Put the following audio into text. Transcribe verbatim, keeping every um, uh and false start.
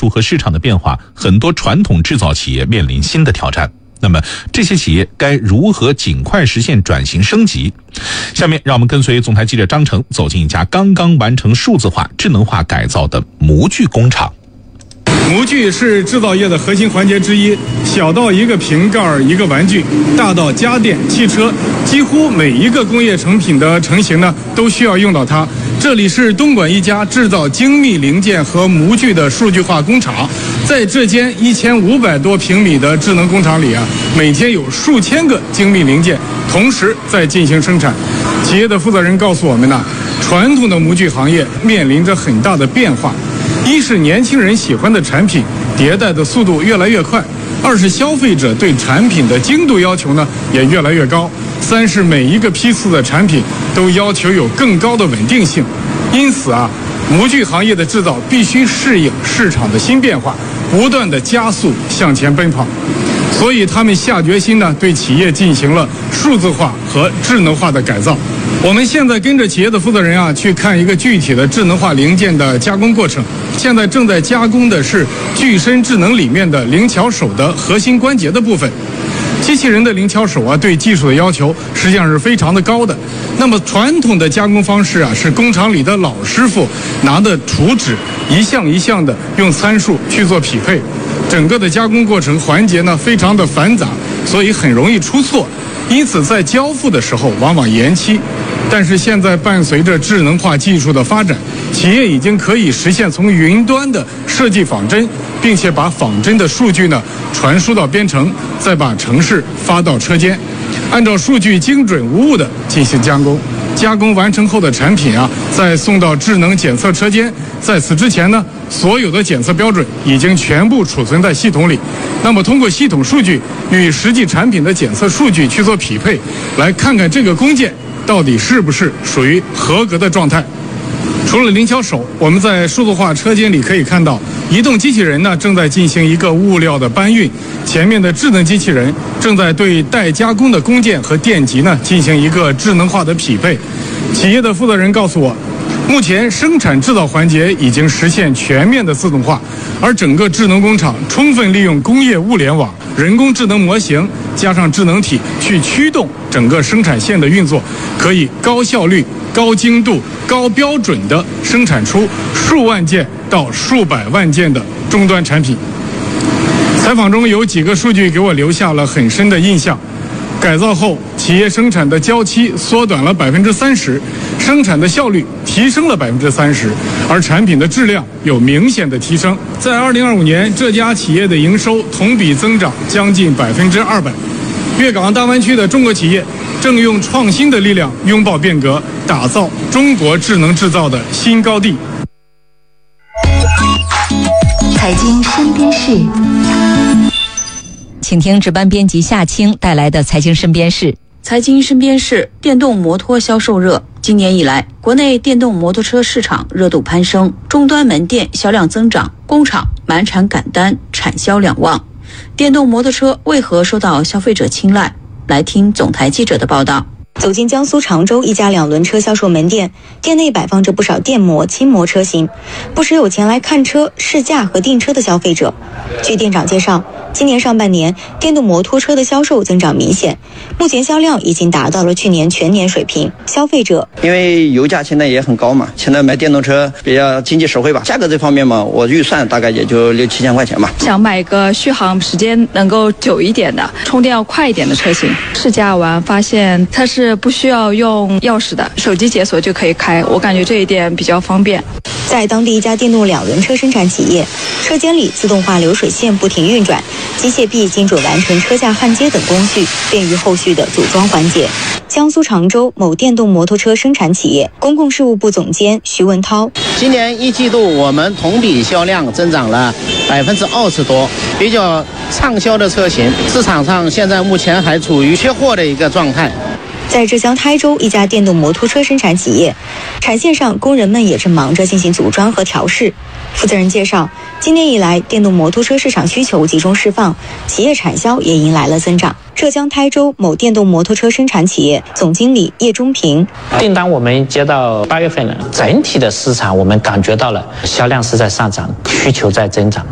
术和市场的变化，很多传统制造企业面临新的挑战。那么这些企业该如何尽快实现转型升级？下面让我们跟随总台记者张成走进一家刚刚完成数字化、智能化改造的模具工厂。 模具是制造业的核心环节之一，小到一个瓶盖一个玩具，大到家电汽车，几乎每一个工业成品的成型呢都需要用到它。这里是东莞一家制造精密零件和模具的数据化工厂，在这间一千五百多平米的智能工厂里啊，每天有数千个精密零件同时在进行生产。企业的负责人告诉我们呢，传统的模具行业面临着很大的变化。一是年轻人喜欢的产品迭代的速度越来越快，二是消费者对产品的精度要求呢也越来越高，三是每一个批次的产品都要求有更高的稳定性。因此啊，模具行业的制造必须适应市场的新变化，不断的加速向前奔跑。所以他们下决心呢，对企业进行了数字化和智能化的改造。我们现在跟着企业的负责人啊，去看一个具体的智能化零件的加工过程。现在正在加工的是具身智能里面的灵巧手的核心关节的部分。机器人的灵巧手啊，对技术的要求实际上是非常的高的。那么传统的加工方式啊，是工厂里的老师傅拿的图纸一项一项的用参数去做匹配，整个的加工过程环节呢非常的繁杂，所以很容易出错，因此在交付的时候往往延期。但是现在伴随着智能化技术的发展，企业已经可以实现从云端的设计仿真，并且把仿真的数据呢传输到编程，再把程式发到车间，按照数据精准无误的进行加工。加工完成后的产品啊，再送到智能检测车间。在此之前呢，所有的检测标准已经全部储存在系统里。那么通过系统数据与实际产品的检测数据去做匹配，来看看这个工件到底是不是属于合格的状态。除了灵巧手，我们在数字化车间里可以看到，移动机器人呢正在进行一个物料的搬运，前面的智能机器人正在对待加工的工件和电极呢进行一个智能化的匹配。企业的负责人告诉我，目前生产制造环节已经实现全面的自动化，而整个智能工厂充分利用工业物联网、人工智能模型加上智能体去驱动整个生产线的运作，可以高效率、高精度、高标准地生产出数万件到数百万件的终端产品。采访中有几个数据给我留下了很深的印象。改造后，企业生产的交期缩短了百分之三十，生产的效率提升了百分之三十，而产品的质量有明显的提升。在二零二五年，这家企业的营收同比增长将近百分之二百。粤港大湾区的中国企业正用创新的力量拥抱变革，打造中国智能制造的新高地。 财经身边事， 请听值班编辑夏青带来的财经身边事。 财经身边事，电动摩托销售热。今年以来，国内电动摩托车市场热度攀升，终端门店销量增长，工厂满产赶单，产销两旺。电动摩托车为何受到消费者青睐？来听总台记者的报道。 走进江苏常州一家两轮车销售门店，店内摆放着不少电摩、轻摩车型，不时有前来看车、试驾和订车的消费者。据店长介绍，今年上半年电动摩托车的销售增长明显，目前销量已经达到了去年全年水平。消费者因为油价现在也很高嘛，现在买电动车比较经济实惠吧，价格这方面嘛，我预算大概也就六七千块钱吧。 想买个续航时间能够久一点的，充电要快一点的车型。试驾完发现它是不需要用钥匙的，手机解锁就可以开，我感觉这一点比较方便。 在当地一家电动两轮车生产企业，车间里自动化流水线不停运转，机械臂精准完成车架焊接等工序，便于后续的组装环节。江苏常州某电动摩托车生产企业公共事务部总监徐文涛， 今年一季度我们同比销量增长了百分之二十多，比较畅销的车型，市场上现在目前还处于缺货的一个状态。 在浙江台州一家电动摩托车生产企业，产线上工人们也正忙着进行组装和调试。负责人介绍，今年以来电动摩托车市场需求集中释放，企业产销也迎来了增长。浙江台州某电动摩托车生产企业总经理叶中平， 订单我们接到八月份了，整体的市场我们感觉到了销量是在上涨，需求在增长。